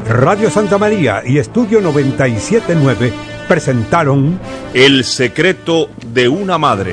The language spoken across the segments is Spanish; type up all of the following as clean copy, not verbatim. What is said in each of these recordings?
Radio Santa María y Estudio 97.9 presentaron El secreto de una madre.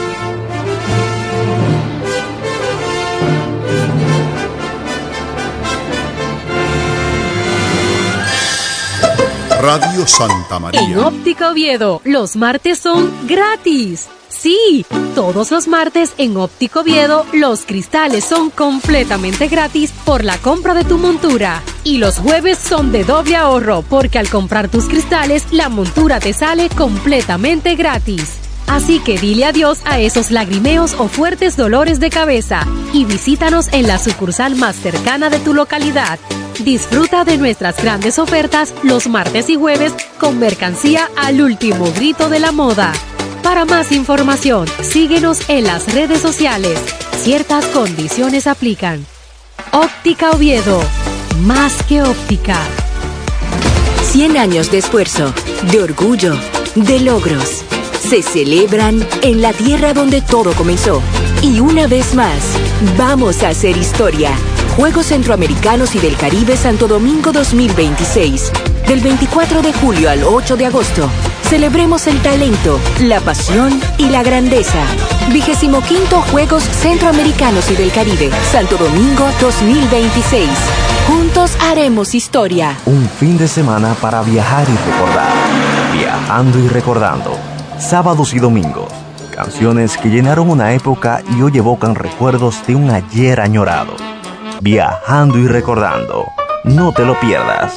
Radio Santa María. En Óptica Oviedo, los martes son gratis. Sí, todos los martes en Óptica Oviedo, los cristales son completamente gratis por la compra de tu montura. Y los jueves son de doble ahorro, porque al comprar tus cristales, la montura te sale completamente gratis. Así que dile adiós a esos lagrimeos o fuertes dolores de cabeza y visítanos en la sucursal más cercana de tu localidad. Disfruta de nuestras grandes ofertas los martes y jueves con mercancía al último grito de la moda. Para más información, síguenos en las redes sociales. Ciertas condiciones aplican. Óptica Oviedo, más que óptica. 100 años de esfuerzo, de orgullo, de logros. Se celebran en la tierra donde todo comenzó. Y una vez más, vamos a hacer historia. Juegos Centroamericanos y del Caribe Santo Domingo 2026. Del 24 de julio al 8 de agosto. Celebremos el talento, la pasión y la grandeza. 25º Juegos Centroamericanos y del Caribe Santo Domingo 2026. Juntos haremos historia. Un fin de semana para viajar y recordar. Viajando y recordando. Sábados y domingos. Canciones que llenaron una época y hoy evocan recuerdos de un ayer añorado. Viajando y recordando. No te lo pierdas.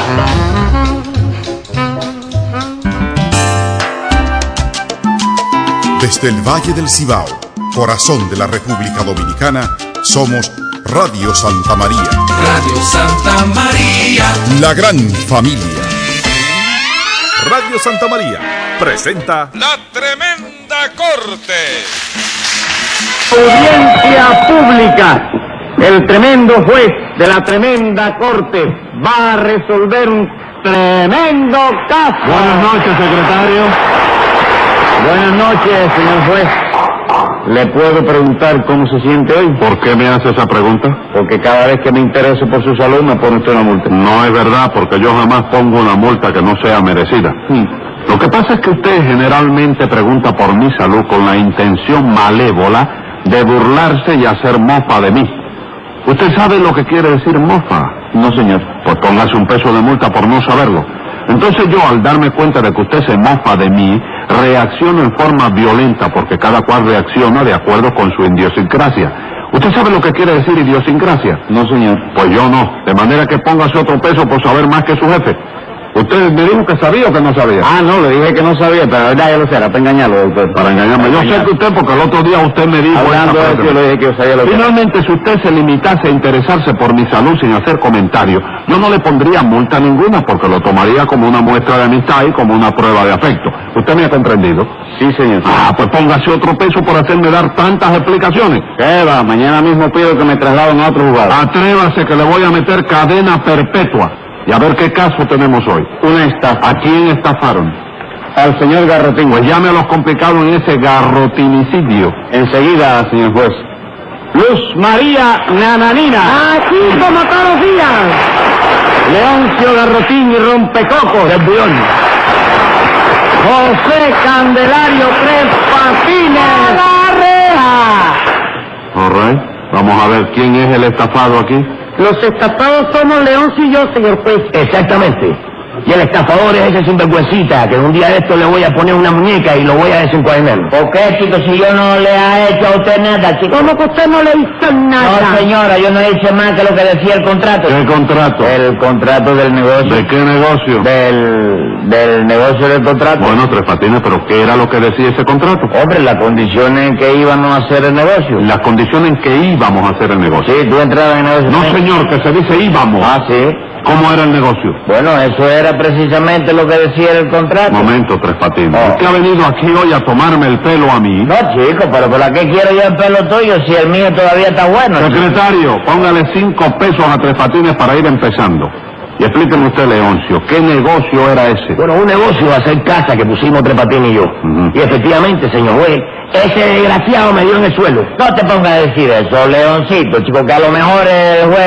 Desde el Valle del Cibao, corazón de la República Dominicana, somos Radio Santa María. Radio Santa María. La gran familia. Radio Santa María presenta La Tremenda Corte. Audiencia pública. El tremendo juez de la tremenda corte va a resolver un tremendo caso. Buenas noches, secretario. Buenas noches, señor juez. ¿Le puedo preguntar cómo se siente hoy? ¿Por qué me hace esa pregunta? Porque cada vez que me intereso por su salud me pone usted una multa. No es verdad, porque yo jamás pongo una multa que no sea merecida. Lo que pasa es que usted generalmente pregunta por mi salud con la intención malévola de burlarse y hacer mofa de mí. ¿Usted sabe lo que quiere decir mofa? No, señor. Pues póngase un peso de multa por no saberlo. Entonces yo, al darme cuenta de que usted se mofa de mí, reacciono en forma violenta, porque cada cual reacciona de acuerdo con su idiosincrasia. ¿Usted sabe lo que quiere decir idiosincrasia? No, señor. Pues yo no. De manera que póngase otro peso por saber más que su jefe. ¿Usted me dijo que sabía o que no sabía? Ah, no, le dije que no sabía, pero la verdad ya lo sé, era para engañarlo, doctor. Para engañarme. Yo sé que usted, porque el otro día usted me dijo... Hablando de eso, yo le dije que yo sabía lo que... Finalmente, si usted se limitase a interesarse por mi salud sin hacer comentarios, yo no le pondría multa ninguna, porque lo tomaría como una muestra de amistad y como una prueba de afecto. ¿Usted me ha comprendido? Sí, señor. Ah, pues póngase otro peso por hacerme dar tantas explicaciones. ¿Qué va? Mañana mismo pido que me trasladen a otro lugar. Atrévase que le voy a meter cadena perpetua. Y a ver qué caso tenemos hoy. Una estafa. ¿A quién estafaron? Al señor Garrotín. Pues llame a los complicados en ese garrotinicidio. Enseguida, señor juez. Luz María Nananina. Aquí como todos los días. Leoncio Garrotín y Rompecocos. ¡Qué bullón! José Candelario Tres Patines. ¡A la reja! All right. Vamos a ver quién es el estafado aquí. Los estafados somos Leoncio y yo, señor juez. Exactamente. Y el estafador es ese sinvergüencita, que un día de esto le voy a poner una muñeca y lo voy a desencuadernar. ¿Por qué, chico, si yo no le he hecho a usted nada, chico? ¿Cómo que usted no le hizo nada? No, señora, yo no hice más que lo que decía el contrato. ¿Qué contrato? El contrato del negocio. ¿De qué negocio? Del negocio del contrato. Bueno, Tres Patines, pero ¿qué era lo que decía ese contrato? Hombre, las condiciones en que íbamos a hacer el negocio. Las condiciones en que íbamos a hacer el negocio. Sí, tú entrabas en el negocio. No, señor, que se dice íbamos. Ah, sí. ¿Cómo era el negocio? Bueno, eso era precisamente lo que decía el contrato. Momento, Tres Patines. ¿Usted ha venido aquí hoy a tomarme el pelo a mí? No, chico, pero ¿para qué quiero yo el pelo tuyo si el mío todavía está bueno? Secretario, póngale 5 pesos a Tres Patines para ir empezando. Y explíqueme usted, Leoncio, ¿qué negocio era ese? Bueno, un negocio a hacer casa que pusimos Tres Patines y yo. Y efectivamente, señor juez, ese desgraciado me dio en el suelo. No te pongas a decir eso, Leoncito, chico, que a lo mejor el juez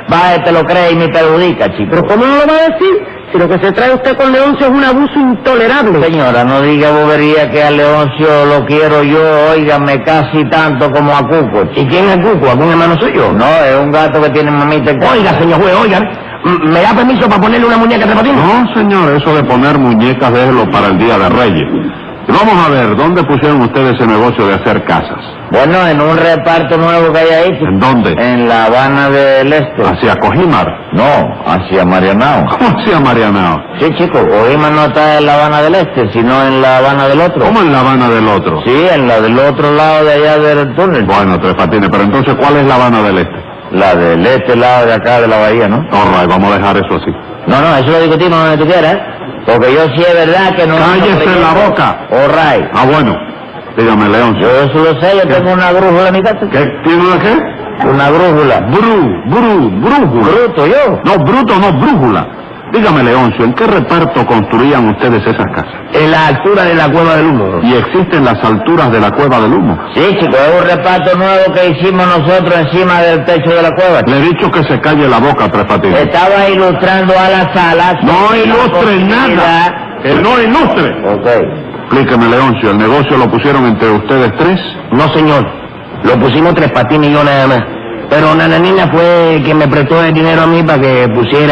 va, te lo cree y me perjudica, chico. ¿Pero cómo no lo va a decir? Si lo que se trae usted con Leoncio es un abuso intolerable. Señora, no diga bobería que a Leoncio lo quiero yo, óigame, casi tanto como a Cuco. ¿Y quién es Cuco? ¿Algún hermano suyo? No, es un gato que tiene mamita en casa. Oiga, señor juez, oiga, ¿me da permiso para ponerle una muñeca a Tres Patines? No, señor, eso de poner muñecas déjelo para el Día de Reyes. Y vamos a ver, ¿dónde pusieron ustedes ese negocio de hacer casas? Bueno, en un reparto nuevo que hay ahí, chico. ¿En dónde? En La Habana del Este. ¿Hacia Cojimar? No, hacia Marianao. ¿Cómo hacia Marianao? Sí, chico, Cojimar no está en La Habana del Este, sino en La Habana del Otro. ¿Cómo en La Habana del Otro? Sí, en la del otro lado de allá del túnel. Bueno, Tres Patines, pero entonces, ¿cuál es La Habana del Este? La del este lado de acá de la bahía, ¿no? All right, vamos a dejar eso así. No, eso lo discutimos donde tú quieras, porque yo sí es verdad que no... ¡Cállese la boca! All right. Ah, bueno. Dígame, Leoncio. Yo eso lo sé, yo tengo una brújula en mi casa. ¿Qué? ¿Tiene una qué? Una brújula. Brújula. ¿Bruto yo? No, bruto, no, brújula. Dígame, Leoncio, ¿en qué reparto construían ustedes esas casas? En la altura de la Cueva del Humo. ¿Y existen las alturas de la Cueva del Humo? Sí, chico, es un reparto nuevo que hicimos nosotros encima del techo de la cueva. Le he dicho que se calle la boca, Tres Patines. Estaba ilustrando a la sala. No ilustre nada. Que no ilustre. Ok. Explíqueme, Leoncio, ¿el negocio lo pusieron entre ustedes tres? No, señor. Lo pusimos Tres Patines y yo nada más. Pero Nananina fue quien me prestó el dinero a mí para que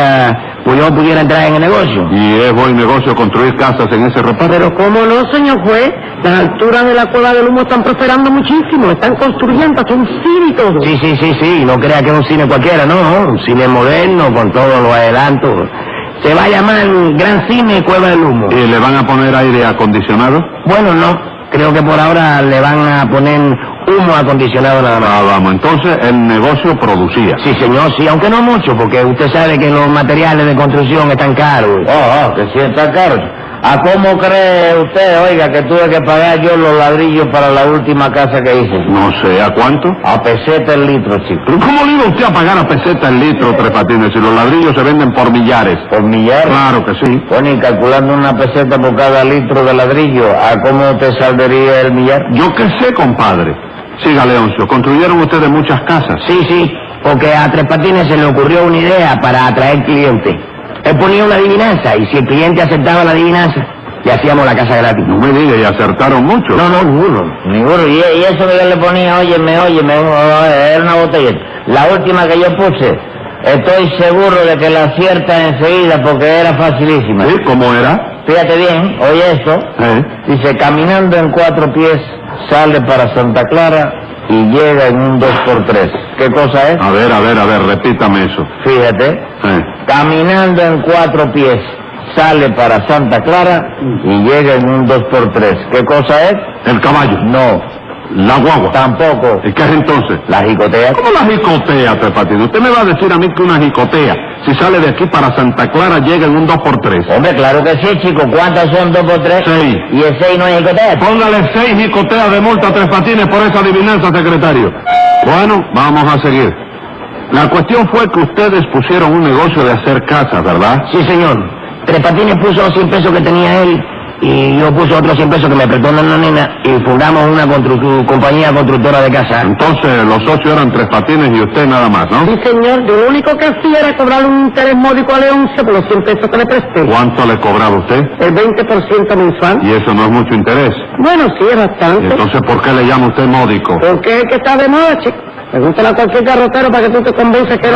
yo pudiera entrar en el negocio. ¿Y es buen negocio construir casas en ese reparto? Pero cómo no, señor juez, las alturas de la Cueva del Humo están prosperando muchísimo, están construyendo hasta un cine y todo. Sí, no crea que es un cine cualquiera, no, un cine moderno con todos los adelantos. Se va a llamar Gran Cine Cueva del Humo. ¿Y le van a poner aire acondicionado? Bueno, no, creo que por ahora le van a poner humo acondicionado nada más. Ah, vamos, entonces el negocio producía. Sí, señor, sí, aunque no mucho, porque usted sabe que los materiales de construcción están caros. Que sí están caros. ¿A cómo cree usted, oiga, que tuve que pagar yo los ladrillos para la última casa que hice? No sé, ¿a cuánto? A peseta el litro, chico. ¿Pero cómo le iba usted a pagar a peseta el litro, Tres Patines, si los ladrillos se venden por millares? ¿Por millares? Claro que sí. Bueno, y calculando una peseta por cada litro de ladrillo, ¿a cómo te saldría el millar? Yo qué sé, compadre. Siga, Leoncio, ¿construyeron ustedes muchas casas? Sí, porque a Tres Patines se le ocurrió una idea para atraer clientes. Él ponía una adivinanza y si el cliente aceptaba la adivinanza, le hacíamos la casa gratis. No me diga, ¿y acertaron mucho? No, ninguno. Y eso que yo le ponía, óyeme, era una botella. La última que yo puse, estoy seguro de que la acierta enseguida porque era facilísima. ¿Sí? ¿Cómo era? Fíjate bien, oye esto. Dice, caminando en 4 pies, sale para Santa Clara y llega en un 2x3. ¿Qué cosa es? A ver, repítame eso. Fíjate. Caminando en 4 pies, sale para Santa Clara y llega en un 2x3. ¿Qué cosa es? El caballo. No. La guagua. Tampoco. ¿Y qué es entonces? La jicotea. ¿Cómo la jicotea, Tres Patines? Usted me va a decir a mí que una jicotea, si sale de aquí para Santa Clara, llega en un 2x3. Hombre, claro que sí, chico. ¿Cuántas son 2x3? 6. ¿Y el 6 no es jicotea? Póngale 6 jicoteas de multa a Tres Patines por esa adivinanza, secretario. Bueno, vamos a seguir. La cuestión fue que ustedes pusieron un negocio de hacer casas, ¿verdad? Sí, señor. Tres Patines puso los 100 pesos que tenía él y yo puse otros 100 pesos que me prestó una nena y fundamos una compañía constructora de casa. Entonces los socios eran Tres Patines y usted nada más, ¿no? Sí, señor. Yo lo único que hacía era cobrarle un interés módico a Leoncio por los 100 pesos que le presté. ¿Cuánto le cobraba usted? El 20% mensual. ¿Y eso no es mucho interés? Bueno, sí, es bastante. ¿Y entonces por qué le llama usted módico? Porque es que está de moda, chico. Pregúntale a cualquier carrotero para que tú te convences que eres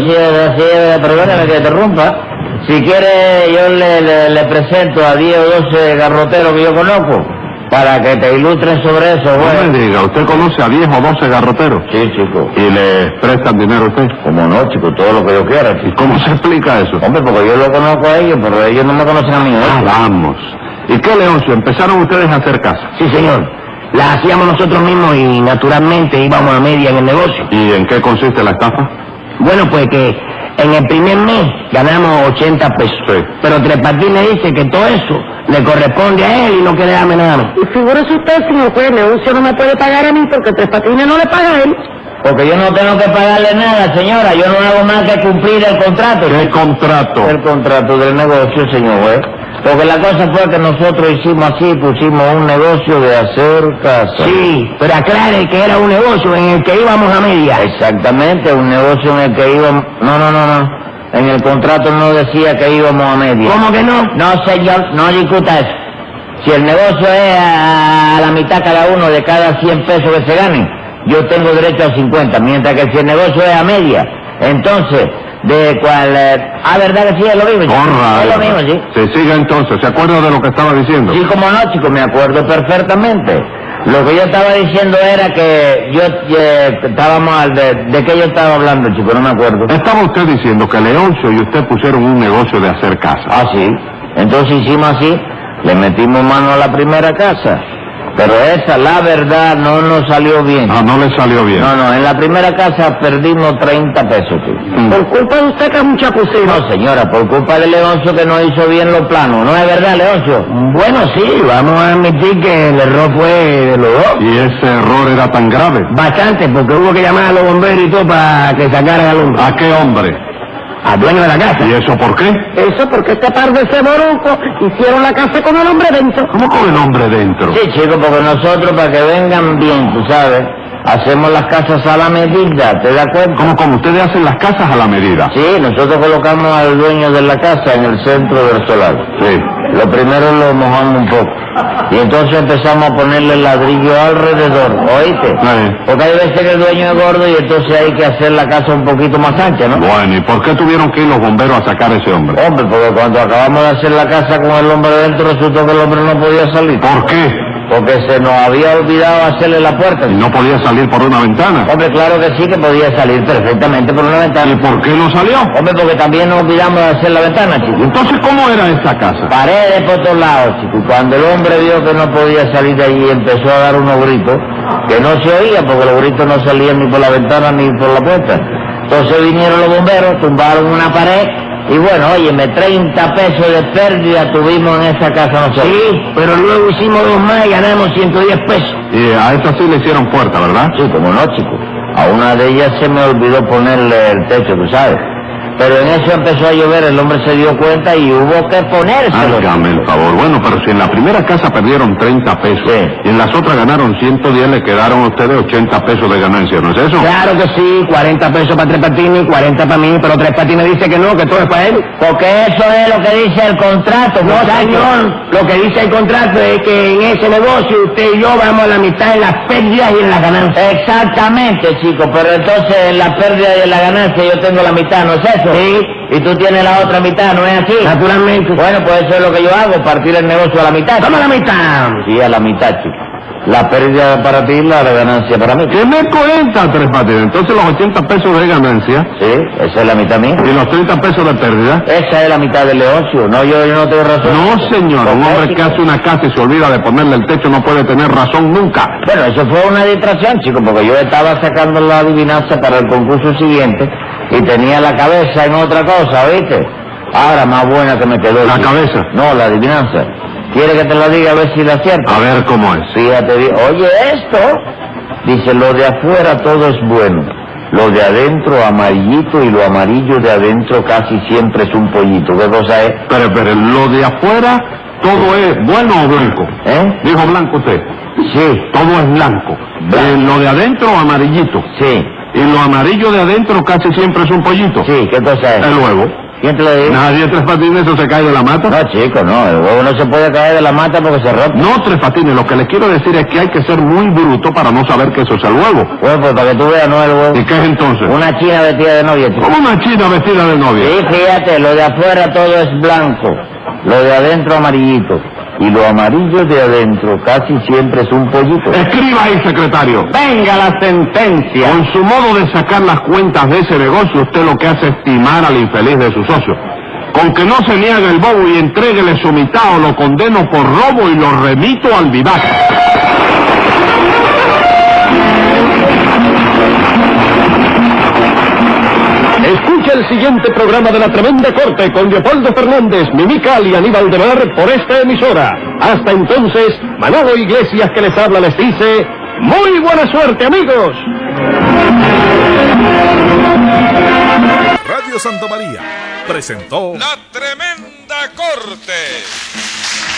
así es, perdóname que te interrumpa. Si quiere, yo le presento a 10 o 12 garroteros que yo conozco para que te ilustren sobre eso, güey. No me diga, ¿usted conoce a 10 o 12 garroteros? Sí, chico. ¿Y le prestan dinero a usted? ¿Cómo no, chico? Todo lo que yo quiera, chico. ¿Y cómo se explica eso? Hombre, porque yo lo conozco a ellos, pero ellos no me conocen a mí, ¿eh? Ah, vamos. ¿Y qué, Leoncio? ¿Empezaron ustedes a hacer casas? Sí, señor. La hacíamos nosotros mismos y naturalmente íbamos a media en el negocio. ¿Y en qué consiste la estafa? Bueno, pues que en el primer mes ganamos 80 pesos. Sí. Pero Tres Patines dice que todo eso le corresponde a él y no quiere darme nada. Y figúrese usted, señor juez, Leoncio no me puede pagar a mí porque Tres Patines no le paga a él. Porque yo no tengo que pagarle nada, señora. Yo no hago más que cumplir el contrato. ¿Qué contrato? El contrato del negocio, señor juez. Porque la cosa fue que nosotros hicimos así, pusimos un negocio de hacer casa. Sí, pero aclare que era un negocio en el que íbamos a media. Exactamente, un negocio en el que íbamos... No. En el contrato no decía que íbamos a media. ¿Cómo que no? No, señor, no discuta eso. Si el negocio es a la mitad cada uno de cada 100 pesos que se ganen, yo tengo derecho a 50, mientras que si el negocio es a media, entonces, ¿de cuál? ¿Verdad que sí es lo mismo? Corra, es lo mismo, sí. Se siga entonces, ¿se acuerda de lo que estaba diciendo? Sí, como no, chico, me acuerdo perfectamente. Lo que yo estaba diciendo era que yo ¿de qué yo estaba hablando, chico? No me acuerdo. Estaba usted diciendo que Leoncio y usted pusieron un negocio de hacer casa. Ah, sí. Entonces hicimos así, le metimos mano a la primera casa. Pero esa, la verdad, no nos salió bien. Ah, no le salió bien. No, en la primera casa perdimos 30 pesos, chico. ¿Por culpa de usted que es un chapucero? No, señora, por culpa de Leoncio que no hizo bien los planos. ¿No es verdad, Leoncio? Bueno, sí, vamos a admitir que el error fue de los dos. ¿Y ese error era tan grave? Bastante, porque hubo que llamar a los bomberos y todo para que sacaran al hombre. ¿A qué hombre? Al dueño de la casa. ¿Y eso por qué? Eso porque este par de ceborucos hicieron la casa con el hombre dentro. ¿Cómo con el hombre dentro? Sí, chico, porque nosotros, para que vengan bien, tú sabes, hacemos las casas a la medida, ¿te das cuenta? ¿Cómo ustedes hacen las casas a la medida? Sí, nosotros colocamos al dueño de la casa en el centro del solar. Sí. Lo primero lo mojamos un poco. Y entonces empezamos a ponerle ladrillo alrededor, ¿oíste? Sí. Porque hay veces que el dueño es gordo y entonces hay que hacer la casa un poquito más ancha, ¿no? Bueno, ¿y por qué tuvieron que ir los bomberos a sacar a ese hombre? Hombre, porque cuando acabamos de hacer la casa con el hombre dentro resultó que el hombre no podía salir. ¿Por qué? Porque se nos había olvidado hacerle la puerta. ¿Y no podía salir por una ventana? Hombre, claro que sí, que podía salir perfectamente por una ventana. ¿Y por qué no salió? Hombre, porque también nos olvidamos de hacer la ventana, chico. Entonces, ¿cómo era esta casa? Paredes por todos lados, chico. Y cuando el hombre vio que no podía salir de allí, empezó a dar unos gritos que no se oía, porque los gritos no salían ni por la ventana ni por la puerta. Entonces vinieron los bomberos, tumbaron una pared. Y bueno, óyeme, 30 pesos de pérdida tuvimos en esa casa nosotros. Sí, pero luego hicimos 2 más y ganamos 110 pesos. Y a esta sí le hicieron puerta, ¿verdad? Sí, como no, chico. A una de ellas se me olvidó ponerle el techo, tú sabes. Pero en eso empezó a llover, el hombre se dio cuenta y hubo que ponérselo. Hágame el favor. Bueno, pero si en la primera casa perdieron 30 pesos y en las otras ganaron 110, le quedaron a ustedes 80 pesos de ganancia, ¿no es eso? Claro que sí, 40 pesos para Tres Patines y 40 para mí, pero Tres Patines dice que no, que todo es para él. Porque eso es lo que dice el contrato. No, señor, lo que dice el contrato es que en ese negocio usted y yo vamos a la mitad en las pérdidas y en las ganancias. Exactamente, chico, pero entonces en la pérdida y en la ganancia yo tengo la mitad, ¿no es eso? Sí. Y tú tienes la otra mitad, ¿no es así? Naturalmente. Bueno, pues eso es lo que yo hago, partir el negocio a la mitad. ¿Cómo a la mitad? Sí, a la mitad, chico. La pérdida para ti, la ganancia para mí. ¿Qué me cuenta, Tres Patines? Entonces los 80 pesos de ganancia. Sí, esa es la mitad mía. ¿Y los 30 pesos de pérdida? Esa es la mitad del negocio. No, yo no tengo razón. No, señor. Un hombre que hace una casa y se olvida de ponerle el techo no puede tener razón nunca. Bueno, eso fue una distracción, chico, porque yo estaba sacando la adivinanza para el concurso siguiente y tenía la cabeza en otra cosa, ¿viste? Ahora más buena que me quedó. ¿La cabeza? No, la adivinanza. ¿Quiere que te la diga a ver si la acierto? A ver cómo es. Fíjate bien. Oye, esto. Dice, lo de afuera todo es bueno. Lo de adentro amarillito y lo amarillo de adentro casi siempre es un pollito. ¿Qué cosa es? Pero, lo de afuera todo es bueno o blanco. ¿Dijo blanco usted? Sí. Todo es blanco. Lo de adentro amarillito. Sí. Y lo amarillo de adentro casi siempre es un pollito. Sí, ¿qué cosa es? El huevo. ¿Quién te lo dijo? Nadie, Tres Patines, eso se cae de la mata. No, chico, no, el huevo no se puede caer de la mata porque se rompe. No, Tres Patines, lo que le quiero decir es que hay que ser muy bruto para no saber que eso es el huevo. Bueno, pues para que tú veas, no el huevo. ¿Y qué es entonces? Una china vestida de novia, chico. ¿Cómo una china vestida de novia? Sí, fíjate, lo de afuera todo es blanco, lo de adentro amarillito. Y lo amarillo de adentro casi siempre es un pollito. Escriba ahí, secretario. Venga la sentencia. Con su modo de sacar las cuentas de ese negocio, usted lo que hace es timar al infeliz de su socio. Con que no se me haga el bobo y entréguele su mitad o lo condeno por robo y lo remito al vivac. Escucha el siguiente programa de La Tremenda Corte con Leopoldo Fernández, Mimical y Aníbal de Mar por esta emisora. Hasta entonces, Manolo Iglesias que les habla les dice, ¡muy buena suerte, amigos! Radio Santa María, presentó La Tremenda Corte.